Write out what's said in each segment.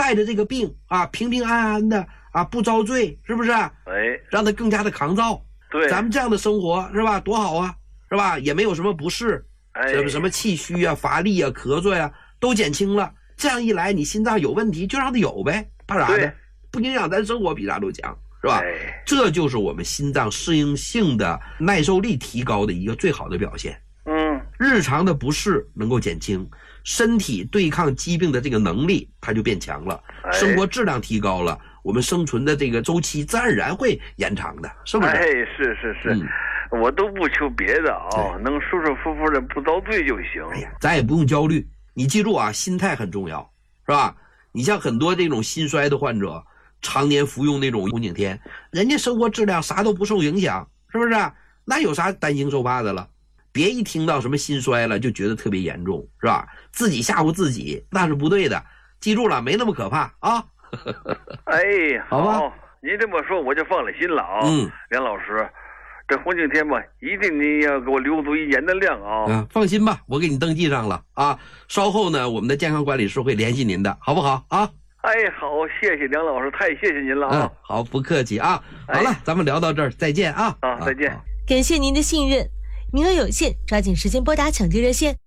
带着这个病啊，平平安安的啊，不遭罪，是不是？让他更加的抗造。 对， 咱们这样的生活是吧，多好啊，是吧？也没有什么不适，什么气虚啊、乏力啊、咳嗽呀，都减轻了。这样一来，你心脏有问题就让它有呗，怕啥的？不影响咱生活，比啥都强，是吧？这就是我们心脏适应性的耐受力提高的一个最好的表现。日常的不适能够减轻，身体对抗疾病的这个能力它就变强了，生活质量提高了，我们生存的这个周期自然而然会延长的，是不是？ 是，我都不求别的啊，能舒舒服服的不遭罪就行。 咱也不用焦虑，你记住啊，心态很重要，是吧？你像很多这种心衰的患者，常年服用那种红景天，人家生活质量啥都不受影响，是不是？那有啥担惊受怕的了？别一听到什么心衰了就觉得特别严重，是吧？自己吓唬自己那是不对的，记住了，没那么可怕啊。好吧， 您这么说我就放了心了啊。梁老师，这红景天吧，一定你要给我留足1年的量啊。 放心吧，我给你登记上了啊。稍后呢，我们的健康管理师会联系您的，好不好啊？ 好，谢谢梁老师，太谢谢您了啊。 好，不客气啊。好了，咱们聊到这儿，再见啊。 再见。 感谢您的信任，名额有限，抓紧时间拨打抢救热线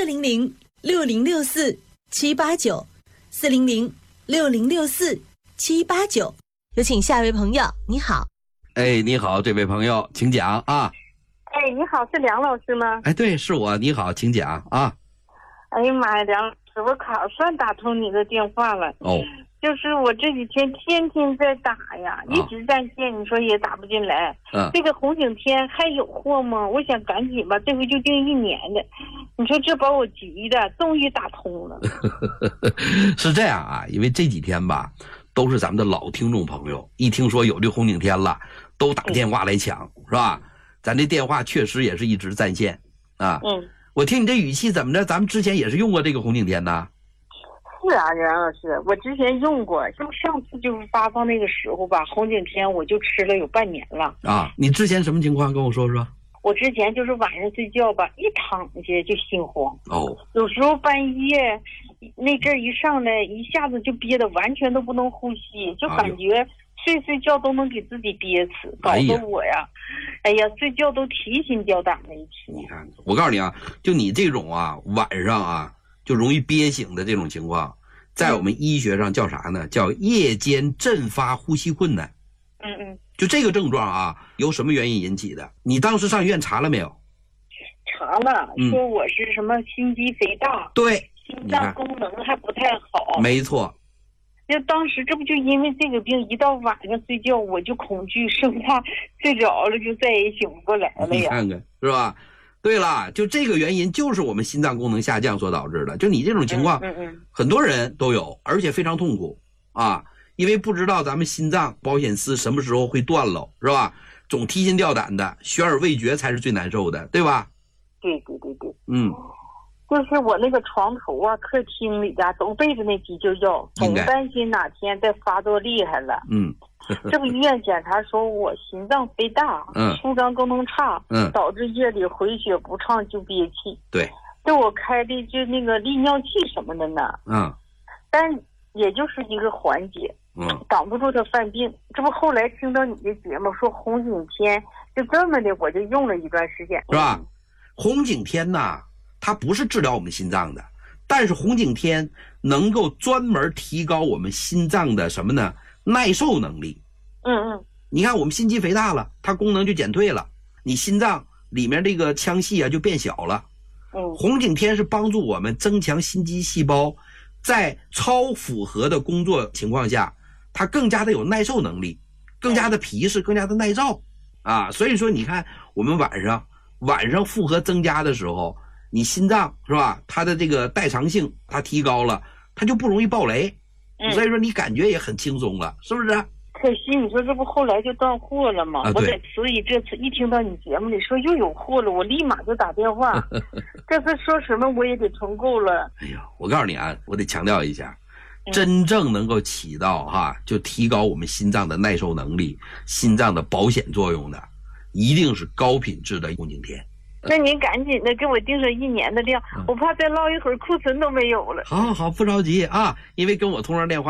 400-6064-789，400-6064-789。有请下一位朋友，你好。 你好，这位朋友，请讲啊。 你好，是梁老师吗？ 对，是我，你好，请讲啊。 哎呀妈呀，梁老师，我可算打通你的电话了。就是我这几天天天在打呀，一直在线，你说也打不进来。这个红景天还有货吗？我想赶紧吧，这回就订1年的。你说这把我急的，终于打通了。 是这样啊，因为这几天吧，都是咱们的老听众朋友，一听说有这红景天了，都打电话来抢，是吧？咱这电话确实也是一直在线啊。我听你这语气怎么着？咱们之前也是用过这个红景天呢？ 是啊，梁老师，我之前用过，就上次就是发放那个时候吧，红景天我就吃了有半年了。 你之前什么情况跟我说说？ 我之前就是晚上睡觉吧，一躺下就心慌。有时候半夜那阵儿一上来，一下子就憋得完全都不能呼吸，就感觉睡觉都能给自己憋死，搞得我呀，睡觉都提心吊胆的一天。 你看，我告诉你啊，就你这种啊，晚上啊就容易憋醒的这种情况，在我们医学上叫啥呢？叫夜间阵发呼吸困难。就这个症状啊，由什么原因引起的？你当时上医院查了没有？ 查了，说我是什么心肌肥大， 对， 心脏功能还不太好。 没错。 那当时这不就因为这个病，一到晚上睡觉我就恐惧，生怕睡着了就再也醒不过来了呀。 你看看是吧？对了，就这个原因就是我们心脏功能下降所导致的。就你这种情况，很多人都有，而且非常痛苦啊。因为不知道咱们心脏保险丝什么时候会断了，是吧？总提心吊胆的，悬而未决才是最难受的，对吧？ 对。就是我那个床头啊、客厅里家都备着那急救药，总担心哪天再发作厉害了。这不医院检查说我心脏肥大，舒张功能差，导致夜里回血不畅就憋气。 对， 就我开的就那个利尿剂什么的呢。但也就是一个缓解。挡不住他犯病。这不后来听到你的节目说红景天，就这么的我就用了一段时间， 是吧？红景天呐，它不是治疗我们心脏的，但是红景天能够专门提高我们心脏的什么呢？耐受能力。你看我们心肌肥大了，它功能就减退了，你心脏里面这个腔隙啊就变小了。红景天是帮助我们增强心肌细胞在超负荷的工作情况下，它更加的有耐受能力，更加的皮实，更加的耐燥啊。所以说你看我们晚上负荷增加的时候，你心脏是吧，它的这个代偿性它提高了，它就不容易爆雷。所以说你感觉也很轻松了，是不是？ 可惜你说这不后来就断货了吗？我在所以这次一听到你节目里说又有货了，我立马就打电话。这次说什么我也得存够了。 我告诉你啊，我得强调一下，真正能够起到就提高我们心脏的耐受能力、心脏的保险作用的，一定是高品质的红景天。 那您赶紧的给我定上1年的量，我怕再唠一会儿库存都没有了。 好，不着急啊，因为跟我通上电话